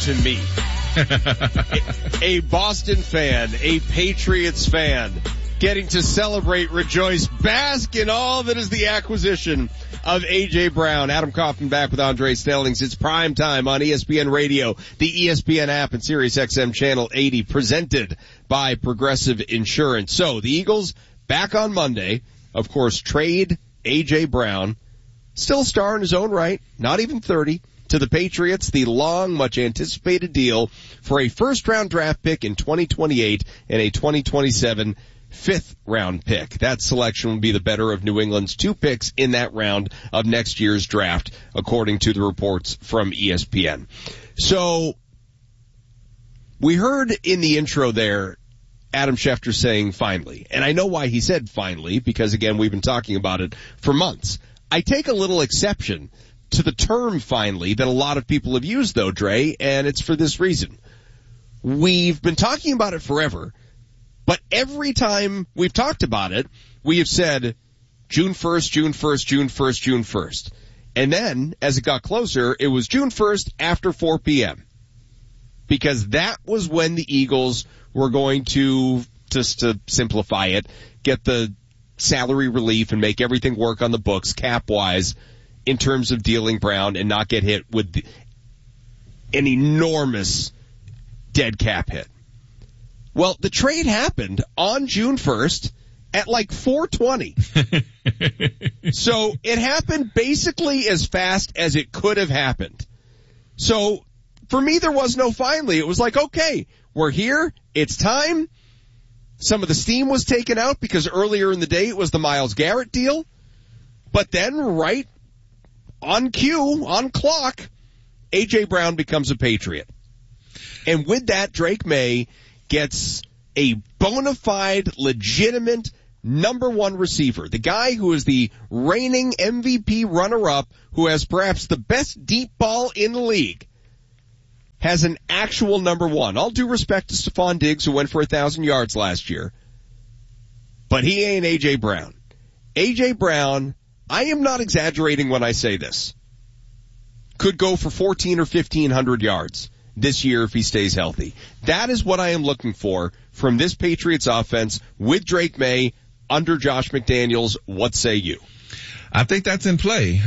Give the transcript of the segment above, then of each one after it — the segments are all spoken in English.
to me. A Boston fan, a Patriots fan, getting to celebrate, rejoice, bask in all that is the acquisition of A.J. Brown. Adam Kaufman back with Andre Stellings. It's prime time on ESPN Radio, the ESPN app, and Sirius XM Channel 80, presented by Progressive Insurance. So, the Eagles back on Monday. Of course, trade A.J. Brown, still a star in his own right, not even 30, to the Patriots, the long, much anticipated deal for a first-round draft pick in 2028 and a 2027 fifth-round pick. That selection will be the better of New England's 2 picks in that round of next year's draft, according to the reports from ESPN. So, we heard in the intro there Adam Schefter saying finally. And I know why he said finally, because again, we've been talking about it for months. I take a little exception to the term finally that a lot of people have used though, Dre, and it's for this reason. We've been talking about it forever, but every time we've talked about it, we have said June 1st, June 1st, June 1st, June 1st. And then, as it got closer, it was June 1st after 4 p.m. Because that was when the Eagles were going to, just to simplify it, get the salary relief and make everything work on the books cap-wise in terms of dealing Brown and not get hit with an enormous dead cap hit. Well, the trade happened on June 1st at like 4:20. So it happened basically as fast as it could have happened. So for me, there was no finally. It was like, okay, we're here. It's time. Some of the steam was taken out because earlier in the day it was the Myles Garrett deal. But then right on cue, on clock, A.J. Brown becomes a Patriot. And with that, Drake May gets a bona fide, legitimate number 1 receiver. The guy who is the reigning MVP runner-up, who has perhaps the best deep ball in the league, has an actual number 1. All due respect to Stephon Diggs, who went for 1,000 yards last year. But he ain't A.J. Brown. A.J. Brown, I am not exaggerating when I say this, could go for 1,400 or 1,500 yards this year if he stays healthy. That is what I am looking for from this Patriots offense with Drake May under Josh McDaniels. What say you? I think that's in play.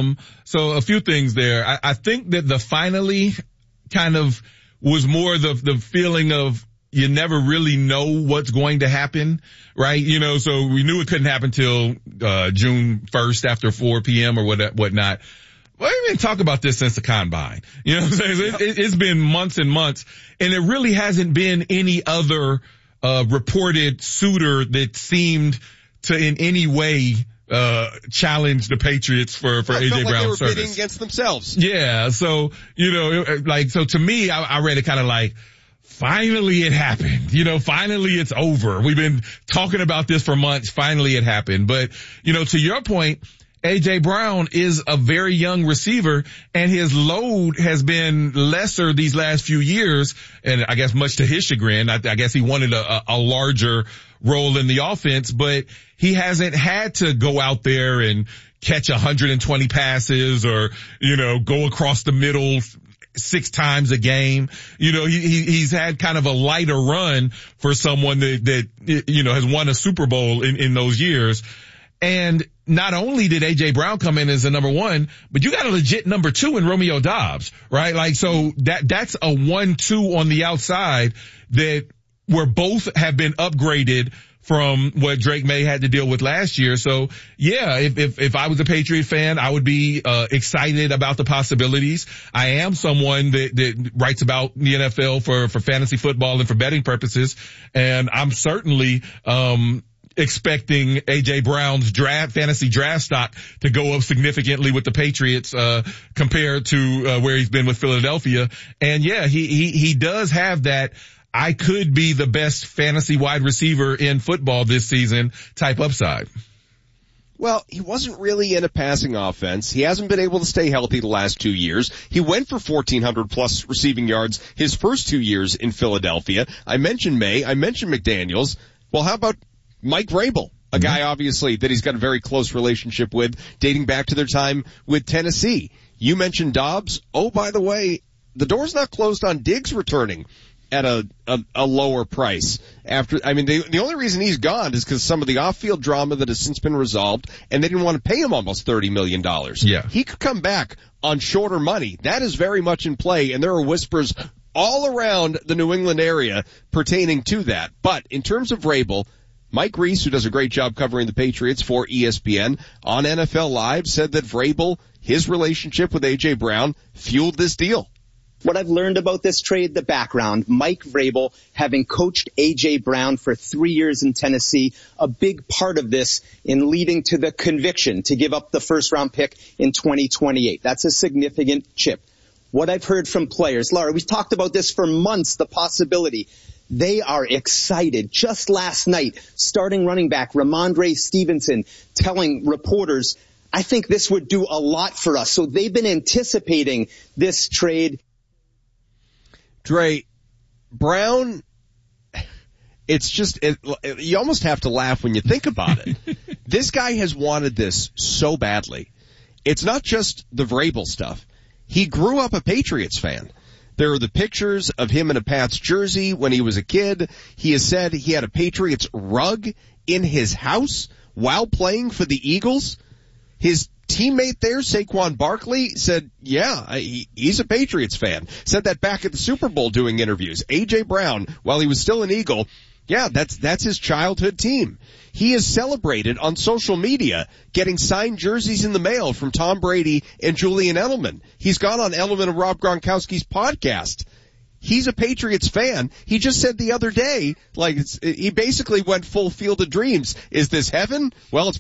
So a few things there. I think that the finally kind of was more the feeling of you never really know what's going to happen, right? You know, so we knew it couldn't happen till June 1st after 4 p.m. or whatnot. Well, I didn't talk about this since the combine. You know what I'm saying? It's been months and months, and there really hasn't been any other reported suitor that seemed to in any way challenge the Patriots for A.J. Brown's service. They were bidding against themselves. Yeah, so, you know, so to me, I read it kind of like, finally it happened. You know, finally it's over. We've been talking about this for months. Finally it happened. But, you know, to your point, A.J. Brown is a very young receiver, and his load has been lesser these last few years, and I guess much to his chagrin. I guess he wanted a larger role in the offense, but he hasn't had to go out there and catch 120 passes or, you know, go across the middle 6 times a game. You know, he's had kind of a lighter run for someone that you know, has won a Super Bowl in those years. And not only did A.J. Brown come in as a number 1, but you got a legit number 2 in Romeo Doubs, right? Like, so that's a 1-2 on the outside that where both have been upgraded from what Drake May had to deal with last year. So yeah, if I was a Patriot fan, I would be excited about the possibilities. I am someone that writes about the NFL for fantasy football and for betting purposes, and I'm certainly expecting A.J. Brown's fantasy draft stock to go up significantly with the Patriots, compared to, where he's been with Philadelphia. And yeah, he does have that I could be the best fantasy wide receiver in football this season type upside. Well, he wasn't really in a passing offense. He hasn't been able to stay healthy the last 2 years. He went for 1,400 plus receiving yards his first 2 years in Philadelphia. I mentioned May. I mentioned McDaniels. Well, how about Mike Vrabel? A guy, obviously, that he's got a very close relationship with, dating back to their time with Tennessee. You mentioned Doubs. Oh, by the way, the door's not closed on Diggs returning at a lower price. The only reason he's gone is because some of the off-field drama that has since been resolved, and they didn't want to pay him almost $30 million. Yeah. He could come back on shorter money. That is very much in play, and there are whispers all around the New England area pertaining to that. But in terms of Vrabel, Mike Reese, who does a great job covering the Patriots for ESPN on NFL Live, said that Vrabel, his relationship with A.J. Brown, fueled this deal. What I've learned about this trade, the background, Mike Vrabel, having coached A.J. Brown for 3 years in Tennessee, a big part of this in leading to the conviction to give up the first-round pick in 2028. That's a significant chip. What I've heard from players, Laura, we've talked about this for months, the possibility. They are excited. Just last night, starting running back Ramondre Stevenson telling reporters, I think this would do a lot for us. So they've been anticipating this trade. Dre, Brown, you almost have to laugh when you think about it. This guy has wanted this so badly. It's not just the Vrabel stuff. He grew up a Patriots fan. There are the pictures of him in a Pats jersey when he was a kid. He has said he had a Patriots rug in his house while playing for the Eagles. His teammate there, Saquon Barkley, said, yeah, he's a Patriots fan. Said that back at the Super Bowl doing interviews. A.J. Brown, while he was still an Eagle, yeah, that's his childhood team. He is celebrated on social media getting signed jerseys in the mail from Tom Brady and Julian Edelman. He's gone on Edelman and Rob Gronkowski's podcast. He's a Patriots fan. He just said the other day, he basically went full Field of Dreams. Is this heaven? Well,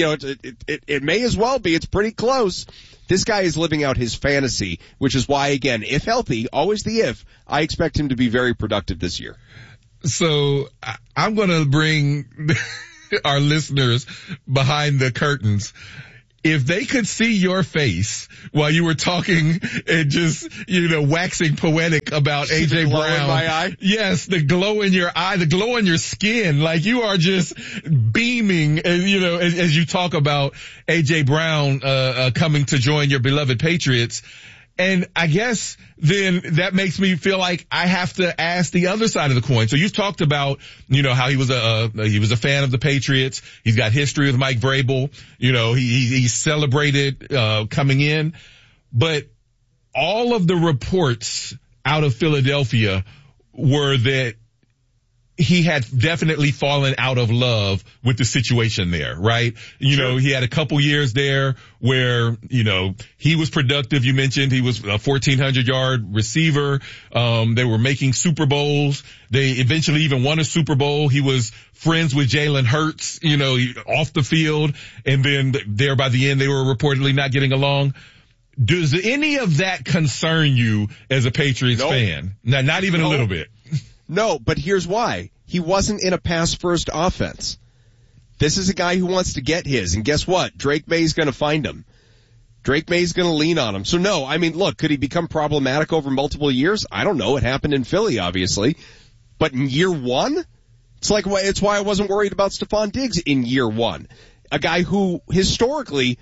it may as well be. It's pretty close. This guy is living out his fantasy, which is why, again, if healthy, always the if, I expect him to be very productive this year. So I'm going to bring our listeners behind the curtains. If they could see your face while you were talking and just, waxing poetic about A.J. Brown. The glow in my eye? Yes, the glow in your eye, the glow in your skin. Like you are just beaming, as you talk about A.J. Brown, coming to join your beloved Patriots. And I guess then that makes me feel like I have to ask the other side of the coin. So you've talked about, how he was a fan of the Patriots. He's got history with Mike Vrabel. He celebrated, coming in. But all of the reports out of Philadelphia were that he had definitely fallen out of love with the situation there, right? Sure. He had a couple years there where, he was productive. You mentioned he was a 1,400-yard receiver. They were making Super Bowls. They eventually even won a Super Bowl. He was friends with Jalen Hurts, off the field. And then there by the end, they were reportedly not getting along. Does any of that concern you as a Patriots fan? No, not even a little bit. No, but here's why. He wasn't in a pass-first offense. This is a guy who wants to get his, and guess what? Drake May's gonna find him. Drake May's gonna lean on him. So no, look, could he become problematic over multiple years? I don't know. It happened in Philly, obviously. But in year one? It's why I wasn't worried about Stephon Diggs in year one. A guy who, historically,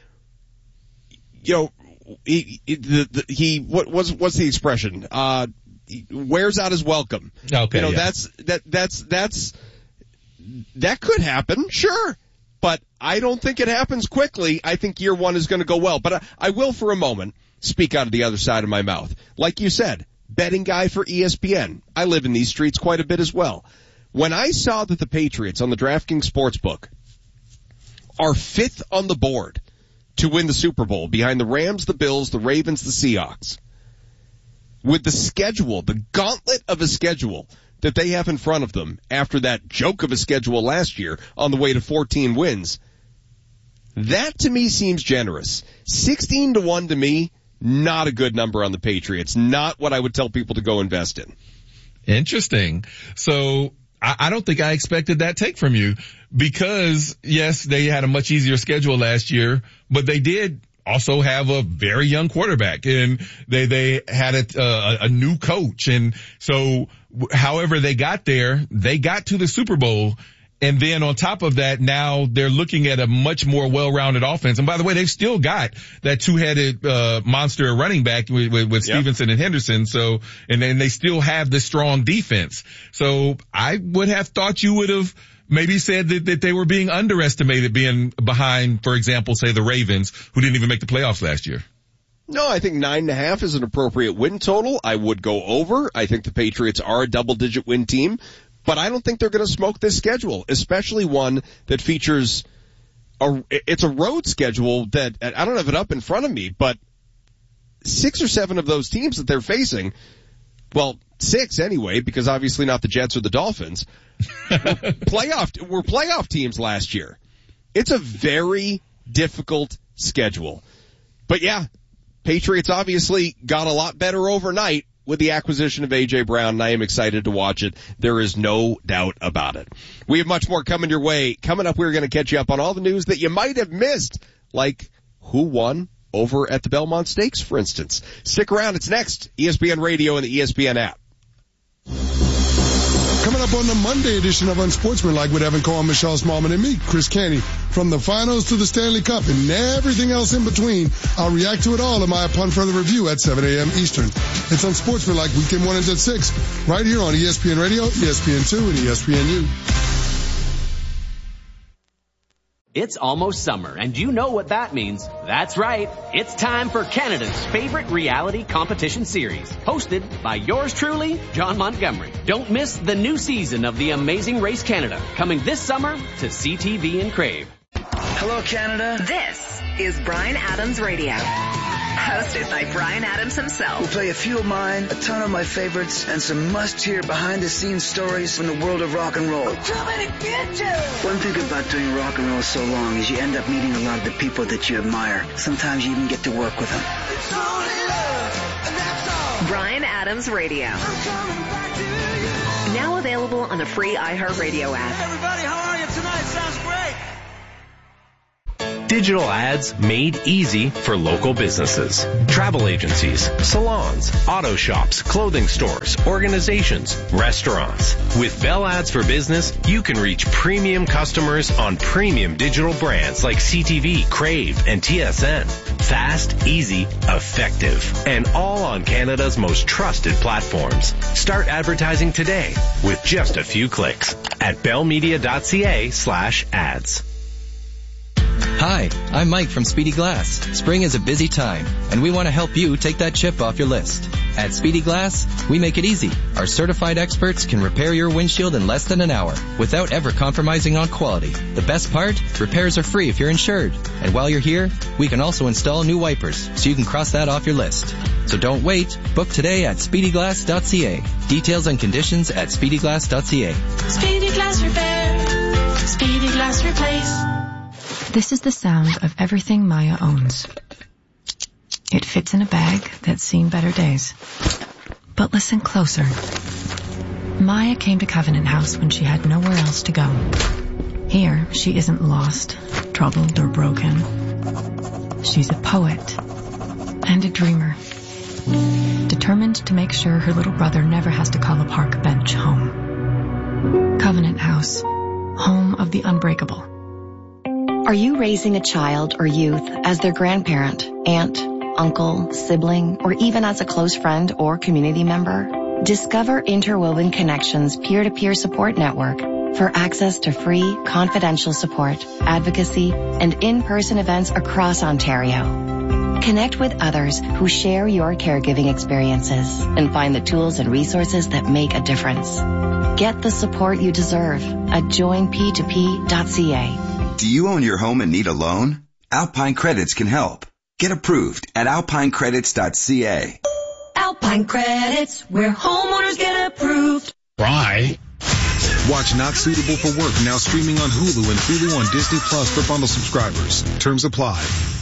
what's the expression? Wears out his welcome. Okay. Yeah. That could happen, sure. But I don't think it happens quickly. I think year one is going to go well. But I will for a moment speak out of the other side of my mouth. Like you said, betting guy for ESPN. I live in these streets quite a bit as well. When I saw that the Patriots on the DraftKings Sportsbook are 5th on the board to win the Super Bowl behind the Rams, the Bills, the Ravens, the Seahawks, with the schedule, the gauntlet of a schedule that they have in front of them after that joke of a schedule last year on the way to 14 wins, that to me seems generous. 16-1 to me, not a good number on the Patriots. Not what I would tell people to go invest in. Interesting. So I don't think I expected that take from you because, yes, they had a much easier schedule last year, but they did also have a very young quarterback and they had a new coach. And so however they got there, they got to the Super Bowl And then on top of that, now they're looking at a much more well-rounded offense. And by the way, they've still got that two-headed monster running back with Stevenson and Henderson. So, and then they still have the strong defense. So I would have thought you would have maybe said that they were being underestimated, being behind, for example, say the Ravens, who didn't even make the playoffs last year. No, I think 9.5 is an appropriate win total. I would go over. I think the Patriots are a double-digit win team. But I don't think they're going to smoke this schedule, especially one that features it's a road schedule that, I don't have it up in front of me, but 6 or 7 of those teams that they're facing, well, 6 anyway, because obviously not the Jets or the Dolphins, were playoff teams last year. It's a very difficult schedule. But yeah, Patriots obviously got a lot better overnight with the acquisition of A.J. Brown, and I am excited to watch it. There is no doubt about it. We have much more coming your way. Coming up, we're going to catch you up on all the news that you might have missed, like who won over at the Belmont Stakes, for instance. Stick around. It's next. ESPN Radio and the ESPN app. Coming up on the Monday edition of Unsportsmanlike with Evan Cohen, Michelle Smallman, and me, Chris Canty. From the finals to the Stanley Cup and everything else in between, I'll react to it all in my Upon Further Review at 7 a.m. Eastern. It's Unsportsmanlike, weekday mornings at 6, right here on ESPN Radio, ESPN2, and ESPNU. It's almost summer, and you know what that means. That's right. It's time for Canada's favorite reality competition series, hosted by yours truly, John Montgomery. Don't miss the new season of The Amazing Race Canada, coming this summer to CTV and Crave. Hello, Canada. This is Bryan Adams Radio, hosted by Bryan Adams himself. We'll play a few of mine, a ton of my favorites, and some must-hear behind-the-scenes stories from the world of rock and roll. I'm coming to get you! One thing about doing rock and roll so long is you end up meeting a lot of the people that you admire. Sometimes you even get to work with them. It's only love, and that's all. Bryan Adams Radio. I'm coming back to you. Now available on the free iHeartRadio app. Hey everybody, how are you tonight? Sounds great. Digital ads made easy for local businesses. Travel agencies, salons, auto shops, clothing stores, organizations, restaurants. With Bell Ads for Business, you can reach premium customers on premium digital brands like CTV, Crave, and TSN. Fast, easy, effective, and all on Canada's most trusted platforms. Start advertising today with just a few clicks at bellmedia.ca/ads. Hi, I'm Mike from Speedy Glass. Spring is a busy time, and we want to help you take that chip off your list. At Speedy Glass, we make it easy. Our certified experts can repair your windshield in less than an hour without ever compromising on quality. The best part? Repairs are free if you're insured. And while you're here, we can also install new wipers, so you can cross that off your list. So don't wait. Book today at speedyglass.ca. Details and conditions at speedyglass.ca. Speedy Glass Repair. Speedy Glass Replace. This is the sound of everything Maya owns. It fits in a bag that's seen better days. But listen closer. Maya came to Covenant House when she had nowhere else to go. Here, she isn't lost, troubled, or broken. She's a poet and a dreamer, determined to make sure her little brother never has to call a park bench home. Covenant House, home of the unbreakable. Are you raising a child or youth as their grandparent, aunt, uncle, sibling, or even as a close friend or community member? Discover Interwoven Connections peer-to-peer support network for access to free, confidential support, advocacy, and in-person events across Ontario. Connect with others who share your caregiving experiences and find the tools and resources that make a difference. Get the support you deserve at joinp2p.ca. Do you own your home and need a loan? Alpine Credits can help. Get approved at alpinecredits.ca. Alpine Credits, where homeowners get approved. Why? Watch Not Suitable for Work now streaming on Hulu and Hulu on Disney Plus for bundle subscribers. Terms apply.